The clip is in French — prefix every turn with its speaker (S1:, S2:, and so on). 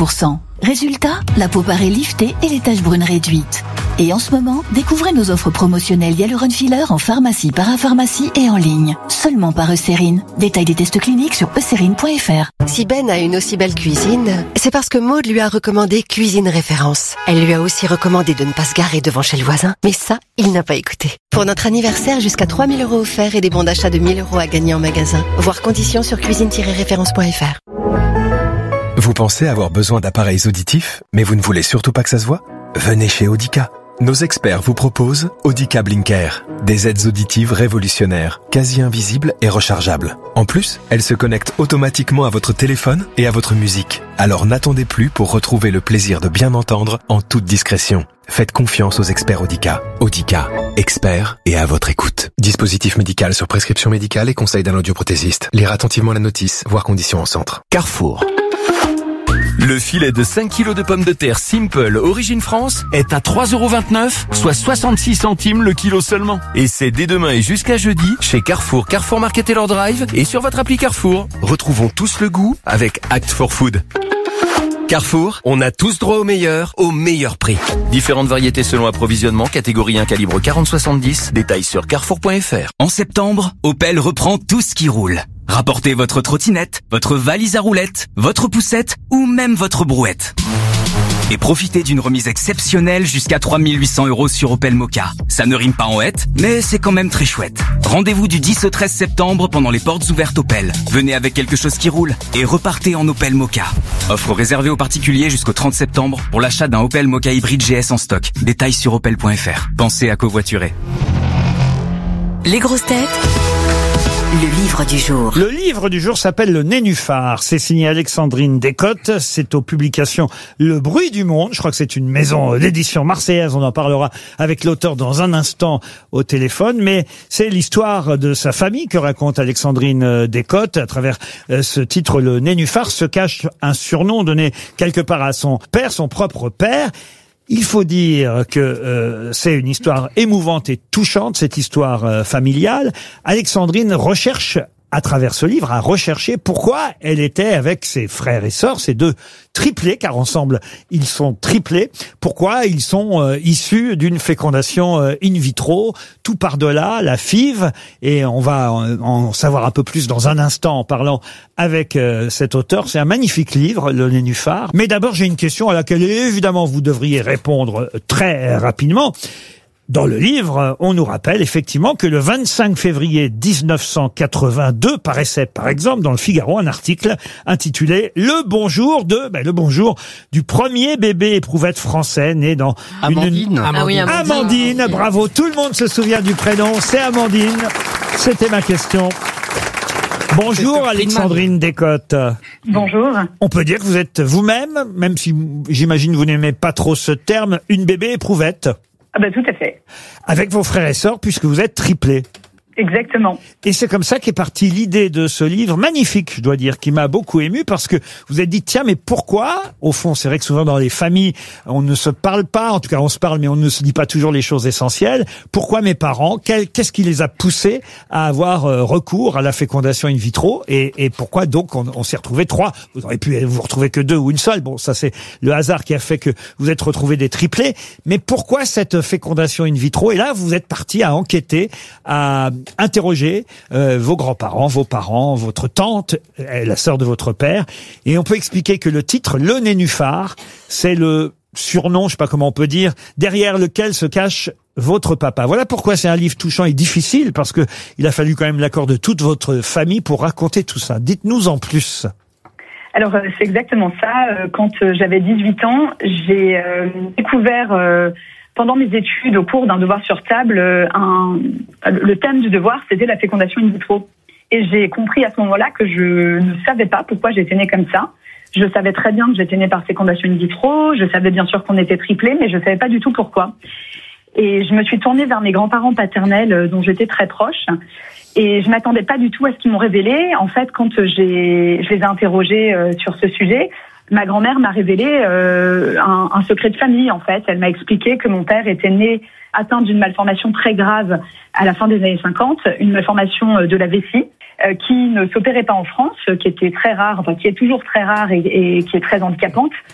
S1: 50%. Résultat, la peau paraît liftée et les taches brunes réduites. Et en ce moment, découvrez nos offres promotionnelles Hyaluron Filler en pharmacie, parapharmacie et en ligne. Seulement par Eucérine. Détail des tests cliniques sur eucérine.fr.
S2: Si Ben a une aussi belle cuisine, c'est parce que Maude lui a recommandé Cuisine Référence. Elle lui a aussi recommandé de ne pas se garer devant chez le voisin. Mais ça, il n'a pas écouté. Pour notre anniversaire, jusqu'à 3 000 € offerts et des bons d'achat de 1 000 € à gagner en magasin. Voir conditions sur cuisine-référence.fr.
S3: Vous pensez avoir besoin d'appareils auditifs, mais vous ne voulez surtout pas que ça se voit ? Venez chez Audica. Nos experts vous proposent Audica Blinker, des aides auditives révolutionnaires, quasi invisibles et rechargeables. En plus, elles se connectent automatiquement à votre téléphone et à votre musique. Alors n'attendez plus pour retrouver le plaisir de bien entendre en toute discrétion. Faites confiance aux experts Audica. Audica, experts et à votre écoute. Dispositif médical sur prescription médicale et conseil d'un audioprothésiste. Lire attentivement la notice, voir conditions en centre. Carrefour.
S4: Le filet de 5 kg de pommes de terre Simple Origine France est à 3,29 €, soit 66 centimes le kilo seulement. Et c'est dès demain et jusqu'à jeudi chez Carrefour, Carrefour Market Taylor Drive et sur votre appli Carrefour. Retrouvons tous le goût avec Act for Food. Carrefour, on a tous droit au meilleur prix. Différentes variétés selon approvisionnement, catégorie 1 calibre 40-70, détails sur carrefour.fr.
S5: En septembre, Opel reprend tout ce qui roule. Rapportez votre trottinette, votre valise à roulettes, votre poussette ou même votre brouette. Et profitez d'une remise exceptionnelle jusqu'à 3 800 € sur Opel Mokka. Ça ne rime pas en hête, mais c'est quand même très chouette. Rendez-vous du 10 au 13 septembre pendant les portes ouvertes Opel. Venez avec quelque chose qui roule et repartez en Opel Mokka. Offre réservée aux particuliers jusqu'au 30 septembre pour l'achat d'un Opel Mokka hybride GS en stock. Détails sur opel.fr. Pensez à covoiturer.
S1: Les grosses têtes. Le livre du jour.
S6: Le livre du jour s'appelle Le Nénuphar. C'est signé Alexandrine Descottes. C'est aux publications Le Bruit du Monde. Je crois que c'est une maison d'édition marseillaise. On en parlera avec l'auteur dans un instant au téléphone. Mais c'est l'histoire de sa famille que raconte Alexandrine Descottes. À travers ce titre, Le Nénuphar, se cache un surnom donné quelque part à son père, son propre père. Il faut dire que c'est une histoire émouvante et touchante, cette histoire familiale. Alexandrine recherche, à travers ce livre, à rechercher pourquoi elle était avec ses frères et sœurs, ces deux triplés, car ensemble ils sont triplés, pourquoi ils sont issus d'une fécondation in vitro, tout par-delà, la FIV, et on va en savoir un peu plus dans un instant en parlant avec cet auteur. C'est un magnifique livre, Le Nénuphar. Mais d'abord, j'ai une question à laquelle évidemment vous devriez répondre très rapidement. Dans le livre, on nous rappelle effectivement que le 25 février 1982 paraissait, par exemple, dans le Figaro, un article intitulé Le bonjour du premier bébé éprouvette français né dans
S7: Amandine.
S6: Amandine, bravo, tout le monde se souvient du prénom, c'est Amandine. C'était ma question. Bonjour Alexandrine Descottes.
S8: Bonjour.
S6: On peut dire que vous êtes vous-même, même si j'imagine vous n'aimez pas trop ce terme, une bébé éprouvette.
S8: Ah ben tout à fait.
S6: Avec vos frères et sœurs, puisque vous êtes triplés.
S8: Exactement.
S6: Et c'est comme ça qu'est partie l'idée de ce livre magnifique, je dois dire, qui m'a beaucoup ému, parce que vous êtes dit, tiens, mais pourquoi, au fond, c'est vrai que souvent dans les familles, on ne se parle pas, en tout cas on se parle, mais on ne se dit pas toujours les choses essentielles. Pourquoi mes parents, qu'est-ce qui les a poussés à avoir recours à la fécondation in vitro, et pourquoi donc on s'est retrouvé trois? Vous auriez pu vous retrouver que deux ou une seule. Bon, ça c'est le hasard qui a fait que vous êtes retrouvés des triplés. Mais pourquoi cette fécondation in vitro? Et là, vous êtes parti à enquêter, à interroger vos grands-parents, vos parents, votre tante, la sœur de votre père. Et on peut expliquer que le titre, Le Nénuphar, c'est le surnom, je sais pas comment on peut dire, derrière lequel se cache votre papa. Voilà pourquoi c'est un livre touchant et difficile, parce que il a fallu quand même l'accord de toute votre famille pour raconter tout ça. Dites-nous en plus.
S8: Alors c'est exactement ça. Quand j'avais 18 ans, j'ai découvert pendant mes études, au cours d'un devoir sur table, le thème du devoir, c'était la fécondation in vitro. Et j'ai compris à ce moment-là que je ne savais pas pourquoi j'étais née comme ça. Je savais très bien que j'étais née par fécondation in vitro. Je savais bien sûr qu'on était triplés, mais je savais pas du tout pourquoi. Et je me suis tournée vers mes grands-parents paternels, dont j'étais très proche. Et je m'attendais pas du tout à ce qu'ils m'ont révélé. En fait, quand je les ai interrogés sur ce sujet, ma grand-mère m'a révélé un secret de famille, en fait. Elle m'a expliqué que mon père était né atteint d'une malformation très grave à la fin des années 50, une malformation de la vessie, qui ne s'opérait pas en France, qui était très rare, enfin qui est toujours très rare et qui est très handicapante.